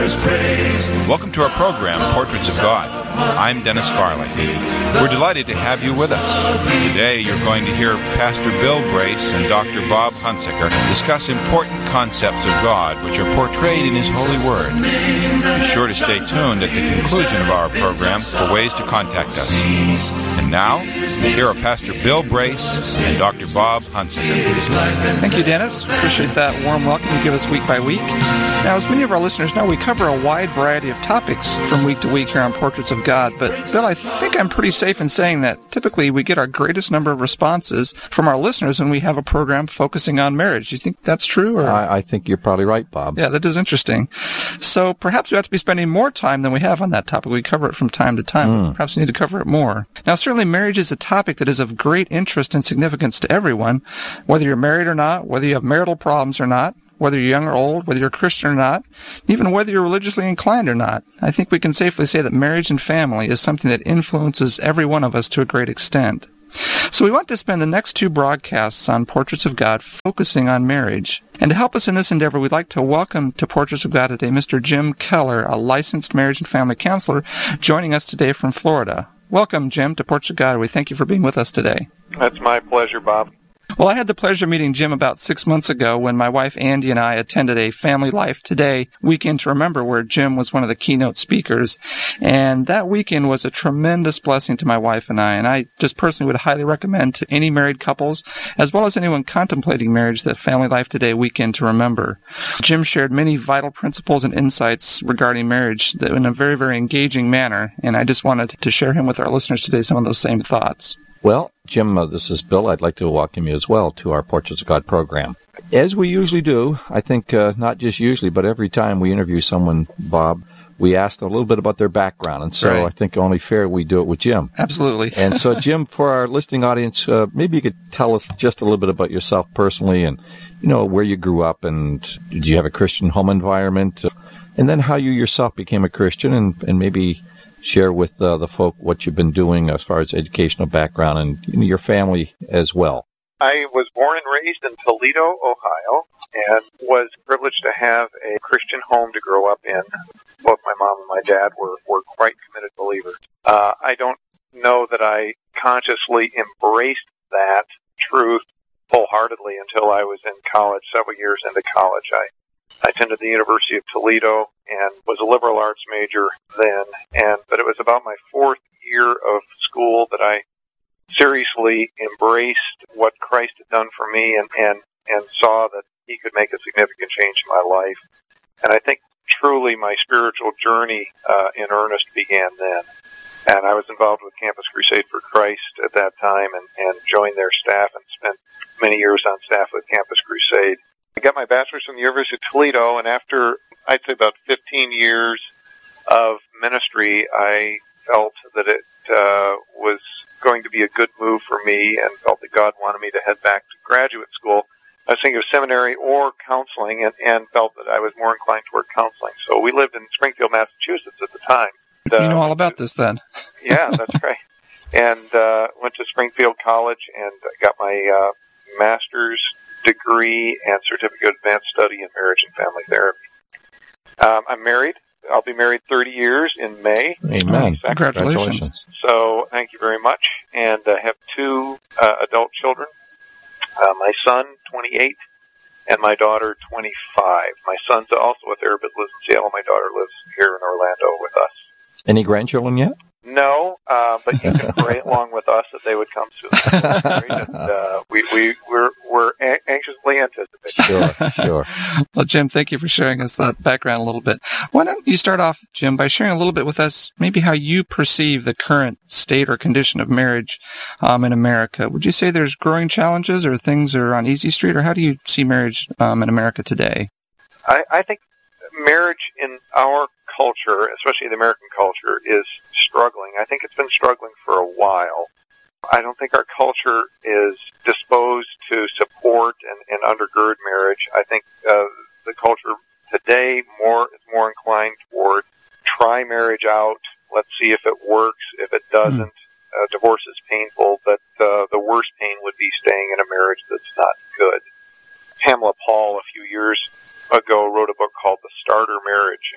Welcome to our program, Portraits of God. I'm Dennis Farley. We're delighted to have you with us. Today you're going to hear Pastor Bill Brace and Dr. Bob Hunsaker discuss important concepts of God which are portrayed in His holy Word. Be sure to stay tuned at the conclusion of our program for ways to contact us. And now, here are Pastor Bill Brace and Dr. Bob Hunsaker. Thank you, Dennis. Appreciate that warm welcome you give us week by week. Now, as many of our listeners know, we cover a wide variety of topics from week to week here on Portraits of God. But, Bill, I think I'm pretty safe in saying that typically we get our greatest number of responses from our listeners when we have a program focusing on marriage. Do you think that's true? Or? I think you're probably right, Bob. Yeah, that is interesting. So perhaps we have to be spending more time than we have on that topic. We cover it from time to time. But perhaps we need to cover it more. Now, certainly marriage is a topic that is of great interest and significance to everyone, whether you're married or not, whether you have marital problems or not, whether you're young or old, whether you're a Christian or not, even whether you're religiously inclined or not. I think we can safely say that marriage and family is something that influences every one of us to a great extent. So we want to spend the next two broadcasts on Portraits of God focusing on marriage. And to help us in this endeavor, we'd like to welcome to Portraits of God today Mr. Jim Keller, a licensed marriage and family counselor, joining us today from Florida. Welcome, Jim, to Portraits of God. We thank you for being with us today. That's my pleasure, Bob. Well, I had the pleasure of meeting Jim about 6 months ago when my wife Andy and I attended a Family Life Today Weekend to Remember where Jim was one of the keynote speakers. And that weekend was a tremendous blessing to my wife and I just personally would highly recommend to any married couples, as well as anyone contemplating marriage, that Family Life Today Weekend to Remember. Jim shared many vital principles and insights regarding marriage in a very, very engaging manner, and I just wanted to share him with our listeners today some of those same thoughts. Well, Jim, this is Bill. I'd like to welcome you as well to our Portraits of God program. As we usually do, I think not just usually, but every time we interview someone, Bob, we ask a little bit about their background. And so right. I think only fair we do it with Jim. Absolutely. And so, Jim, for our listening audience, maybe you could tell us just a little bit about yourself personally and, where you grew up and did you have a Christian home environment? And then how you yourself became a Christian and maybe share with the folk what you've been doing as far as educational background and your family as well. I was born and raised in Toledo, Ohio, and was privileged to have a Christian home to grow up in. Both my mom and my dad were quite committed believers. I don't know that I consciously embraced that truth wholeheartedly until I was in college, several years into college. I attended the University of Toledo and was a liberal arts major then, but it was about my fourth year of school that I seriously embraced what Christ had done for me and saw that He could make a significant change in my life. And I think truly my spiritual journey in earnest began then. And I was involved with Campus Crusade for Christ at that time and joined their staff and spent many years on staff with Campus Crusade. I got my bachelor's from the University of Toledo, and after, I'd say about 15 years of ministry, I felt that it was going to be a good move for me and felt that God wanted me to head back to graduate school. I was thinking of seminary or counseling and felt that I was more inclined toward counseling. So we lived in Springfield, Massachusetts at the time. You know all about this then. Yeah, that's right. And went to Springfield College and got my master's degree and certificate of advanced study in marriage and family therapy. I'm married. I'll be married 30 years in May. Amen. Congratulations. So thank you very much. And I have two adult children. My son, 28, and my daughter, 25. My son's also a therapist, lives in Seattle. My daughter lives here in Orlando with us. Any grandchildren yet? No, but you can pray along with us that they would come soon. We're anxiously anticipating. Sure. Well, Jim, thank you for sharing us that background a little bit. Why don't you start off, Jim, by sharing a little bit with us maybe how you perceive the current state or condition of marriage in America. Would you say there's growing challenges or things are on easy street, or how do you see marriage in America today? I think marriage in our culture, especially the American culture, is struggling. I think it's been struggling for a while. I don't think our culture is disposed to support and undergird marriage. I think the culture today is more inclined toward try marriage out, let's see if it works. If it doesn't, divorce is painful, but the worst pain would be staying in a marriage that's not good. Pamela Paul, a few years ago, wrote a book called The Starter Marriage, and she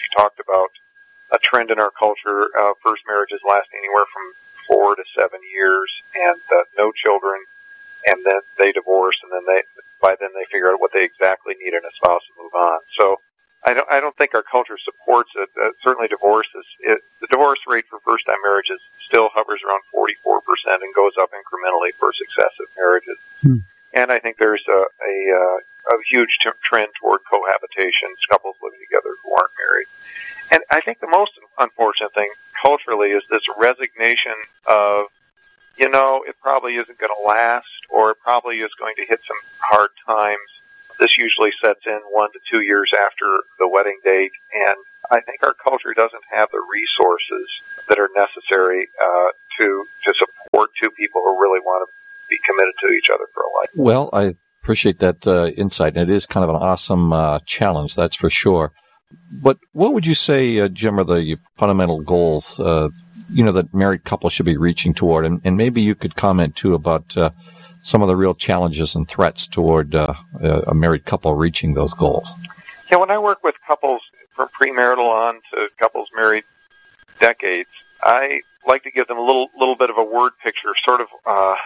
she talked about a trend in our culture, first marriages lasting anywhere from 4 to 7 years, and no children, and then they divorce, and then by then they figure out what they exactly need in a spouse and move on. So I don't think our culture supports it. Certainly the divorce rate for first-time marriages still hovers around 44% and goes up incrementally for successive marriages. And I think there's a huge trend toward cohabitation, couples living together who aren't married. And I think the most unfortunate thing culturally is this resignation of, it probably isn't going to last, or it probably is going to hit some hard times. This usually sets in 1 to 2 years after the wedding date, and I think our culture doesn't have the resources that are necessary to support two people who really want to be committed to each other for a life. Well, I appreciate that insight, and it is kind of an awesome challenge, that's for sure. But what would you say, Jim, are the fundamental goals, that married couples should be reaching toward? And maybe you could comment, too, about some of the real challenges and threats toward a married couple reaching those goals. Yeah, when I work with couples from premarital on to couples married decades, I like to give them a little bit of a word picture, sort of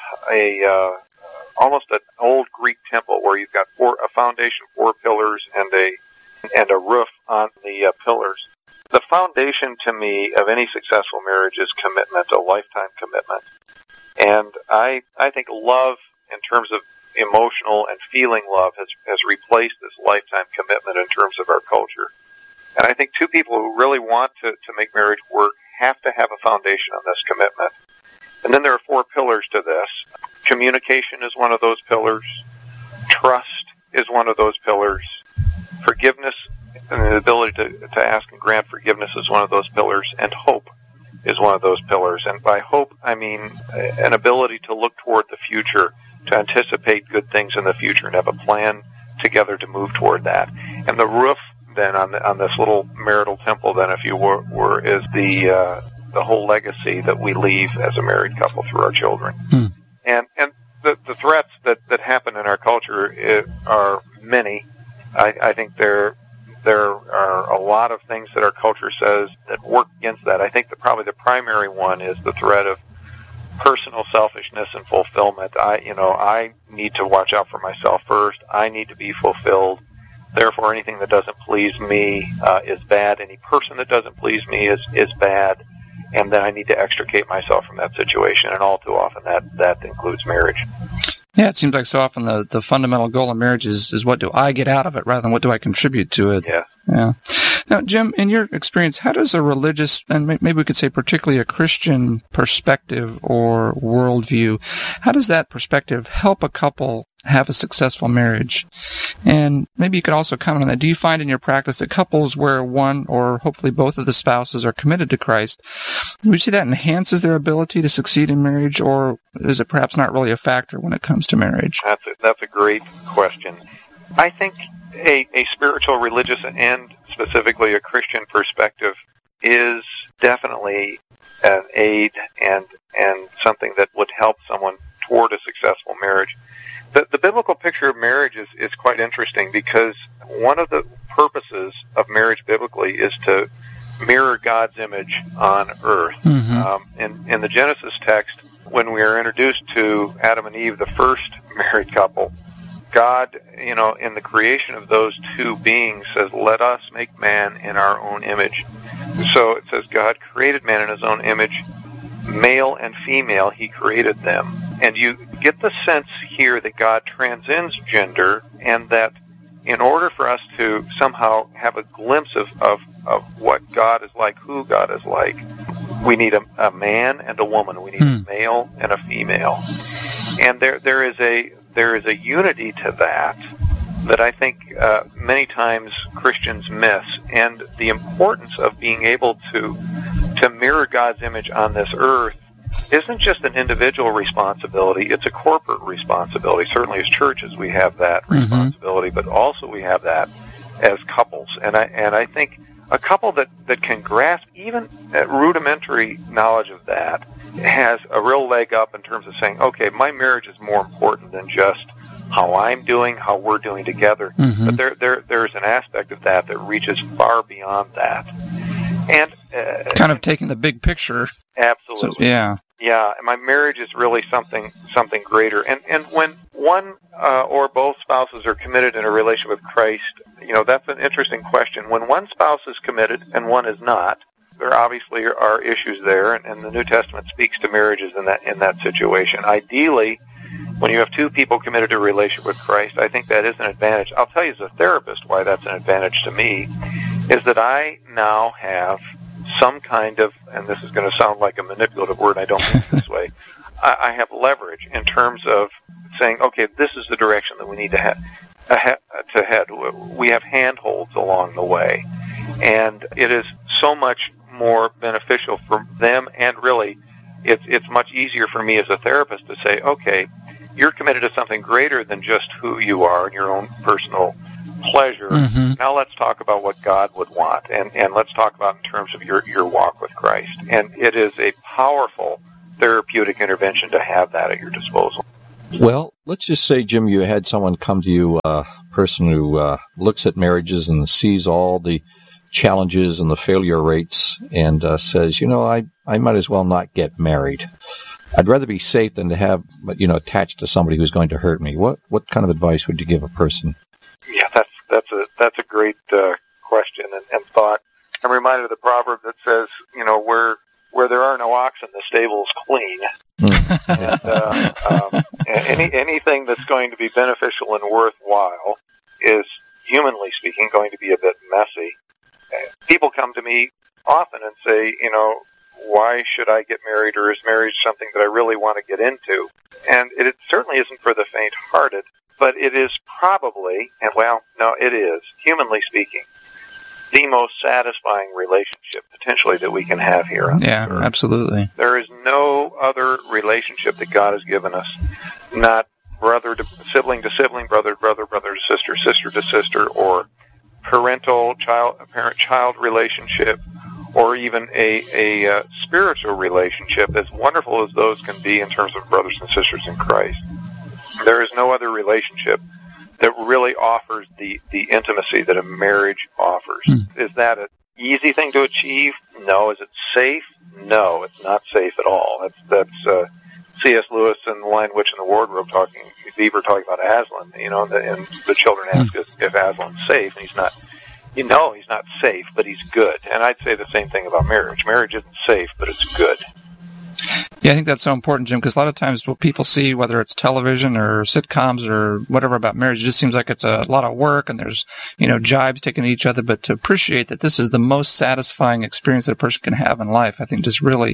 almost an old Greek temple where you've got a foundation, 4 pillars, and a roof on the pillars. The foundation, to me, of any successful marriage is commitment, a lifetime commitment. And I think love, in terms of emotional and feeling love, has replaced this lifetime commitment in terms of our culture. And I think two people who really want to make marriage work have to have a foundation on this commitment. And then there are 4 pillars to this. Communication is one of those pillars. Trust is one of those pillars. Forgiveness and the ability to ask and grant forgiveness is one of those pillars. And hope is one of those pillars. And by hope, I mean an ability to look toward the future, to anticipate good things in the future and have a plan together to move toward that. And the roof, then, on this little marital temple, then, if you were is the whole legacy that we leave as a married couple through our children. And the threats that happen in our culture are many. I think there are a lot of things that our culture says that work against that. I think probably the primary one is the threat of personal selfishness and fulfillment. I need to watch out for myself first. I need to be fulfilled. Therefore, anything that doesn't please me is bad. Any person that doesn't please me is bad. And then I need to extricate myself from that situation. And all too often that includes marriage. Yeah, it seems like so often the fundamental goal of marriage is what do I get out of it rather than what do I contribute to it. Yeah. Now, Jim, in your experience, how does a religious, and maybe we could say particularly a Christian perspective or worldview, how does that perspective help a couple have a successful marriage? And maybe you could also comment on that. Do you find in your practice that couples where one or hopefully both of the spouses are committed to Christ, would you say that enhances their ability to succeed in marriage, or is it perhaps not really a factor when it comes to marriage? That's a great question. I think a spiritual, religious, and specifically a Christian perspective is definitely an aid and something that would help someone toward a successful marriage. The biblical picture of marriage is quite interesting because one of the purposes of marriage biblically is to mirror God's image on earth. In the Genesis text, when we are introduced to Adam and Eve, the first married couple, God, in the creation of those two beings says, let us make man in our own image. So it says God created man in his own image. Male and female, he created them. And you get the sense here that God transcends gender, and that in order for us to somehow have a glimpse of what God is like, who God is like, we need a man and a woman. We need a male and a female. And there is a unity to that I think many times Christians miss, and the importance of being able to mirror God's image on this earth isn't just an individual responsibility, it's a corporate responsibility. Certainly as churches we have that responsibility, but also we have that as couples. And I think a couple that can grasp even rudimentary knowledge of that has a real leg up in terms of saying, okay, my marriage is more important than just how I'm doing, how we're doing together. Mm-hmm. But there's an aspect of that reaches far beyond that. And kind of taking the big picture. Absolutely. So, yeah. Yeah, my marriage is really something greater. And when one or both spouses are committed in a relationship with Christ, that's an interesting question. When one spouse is committed and one is not, there obviously are issues there, and the New Testament speaks to marriages in that situation. Ideally, when you have two people committed to a relationship with Christ, I think that is an advantage. I'll tell you as a therapist why that's an advantage to me, is that I now have some kind of, and this is going to sound like a manipulative word, and I don't mean it this way, I have leverage in terms of saying, okay, this is the direction that we need to head. We have handholds along the way, and it is so much more beneficial for them, and really, it's much easier for me as a therapist to say, okay, you're committed to something greater than just who you are and your own personal pleasure. Mm-hmm. Now let's talk about what God would want, and let's talk about in terms of your walk with Christ. And it is a powerful therapeutic intervention to have that at your disposal. Well, let's just say, Jim, you had someone come to you, a person who looks at marriages and sees all the challenges and the failure rates and says, I might as well not get married. I'd rather be safe than to have, attached to somebody who's going to hurt me. What kind of advice would you give a person? Yeah, that's a great question and thought. I'm reminded of the proverb that says, where there are no oxen, the stable's clean. And anything that's going to be beneficial and worthwhile is, humanly speaking, going to be a bit messy. People come to me often and say, why should I get married, or is marriage something that I really want to get into? And it certainly isn't for the faint-hearted, but it is probably, it is, humanly speaking, the most satisfying relationship potentially that we can have here on this earth. Yeah, absolutely. There is no other relationship that God has given us, not brother to sibling, brother to brother, brother to sister, sister to sister, or parent-child relationship, or even a spiritual relationship, as wonderful as those can be in terms of brothers and sisters in Christ. There is no other relationship that really offers the intimacy that a marriage offers. Is that an easy thing to achieve? No. Is it safe? No, it's not safe at all. That's C.S. Lewis in The Lion, Witch, and the Wardrobe Beaver talking about Aslan, and the children ask if Aslan's safe, and he's not. He's not safe, but he's good. And I'd say the same thing about marriage. Marriage isn't safe, but it's good. Yeah, I think that's so important, Jim, because a lot of times what people see, whether it's television or sitcoms or whatever about marriage, it just seems like it's a lot of work and there's, jibes taken to each other. But to appreciate that this is the most satisfying experience that a person can have in life, I think just really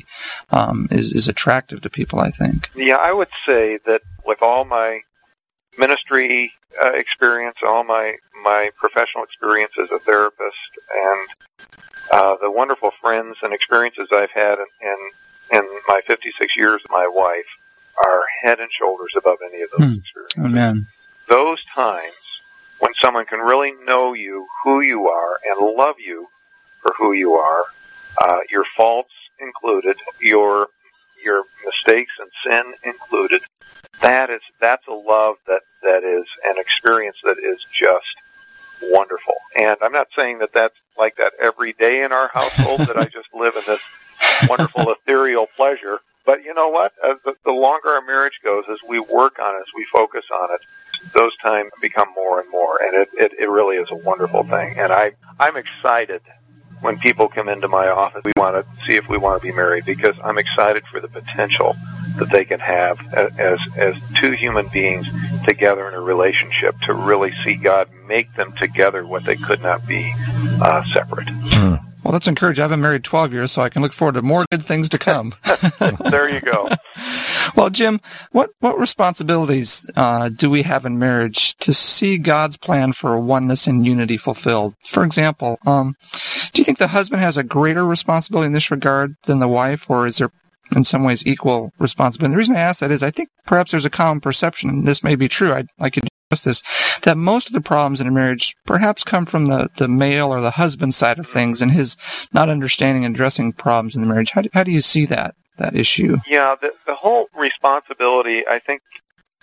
is attractive to people, I think. Yeah, I would say that with all my ministry experience, all my professional experience as a therapist, and the wonderful friends and experiences I've had in my 56 years with my wife, are head and shoulders above any of those experiences. Amen. Those times when someone can really know you, who you are, and love you for who you are, your faults included, your mistakes and sin included, that's a love that is an experience that is just wonderful. And I'm not saying that that's like that every day in our household, that I just live in this wonderful ethereal pleasure. But you know what? As the longer our marriage goes, as we work on it, as we focus on it, those times become more and more. And it really is a wonderful thing. And I'm excited when people come into my office. We want to see if we want to be married, because I'm excited for the potential that they can have as two human beings together in a relationship, to really see God make them together what they could not be separate. Well, that's encouraging. I've been married 12 years, so I can look forward to more good things to come. There you go. Well, Jim, what responsibilities do we have in marriage to see God's plan for oneness and unity fulfilled? For example, do you think the husband has a greater responsibility in this regard than the wife, or is there in some ways equal responsibility? And the reason I ask that is I think perhaps there's a common perception, and this may be true, I'd like you to discuss this, that most of the problems in a marriage perhaps come from the male or the husband side of things and his not understanding and addressing problems in the marriage. How do you see that issue? Yeah, the whole responsibility, I think,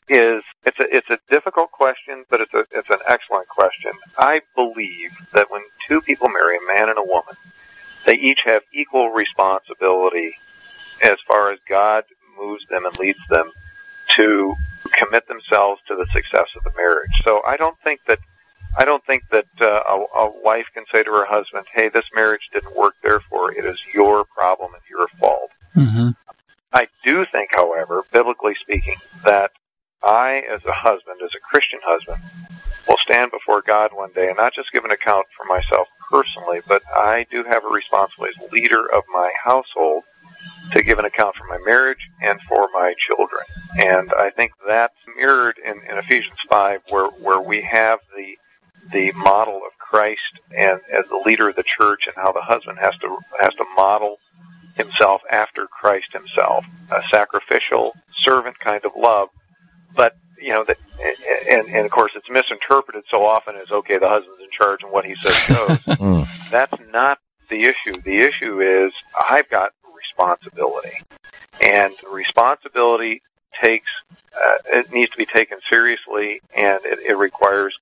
it's a difficult question, but it's an excellent question. I believe that when two people marry, a man and a woman, they each have equal responsibility as far as God moves them and leads them to commit themselves to the success of the marriage. So I don't think that a wife can say to her husband, "Hey, this marriage didn't work, therefore it is your problem and your fault." Mm-hmm. I do think, however, biblically speaking, that I, as a husband, as a Christian husband, will stand before God one day and not just give an account for myself personally, but I do have a responsibility as leader of my household to give an account for my marriage and for my children. And I think that's mirrored in Ephesians 5, where we have the model of Christ and as the leader of the church, and how the husband has to model himself after Christ himself, a sacrificial servant kind of love. But and of course it's misinterpreted so often as, okay, the husband's in charge and what he says goes. That's not the issue. The issue is I've got responsibility, and responsibility it needs to be taken seriously, and it requires